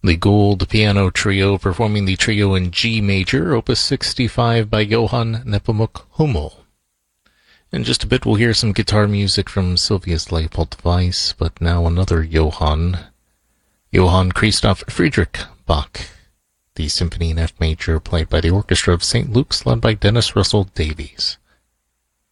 The Gould Piano Trio performing the trio in G major, opus 65 by Johann Nepomuk Hummel. In just a bit we'll hear some guitar music from Sylvius Leopold Weiss, but now another Johann Christoph Friedrich Bach, the Symphony in F major played by the Orchestra of St. Luke's led by Dennis Russell Davies.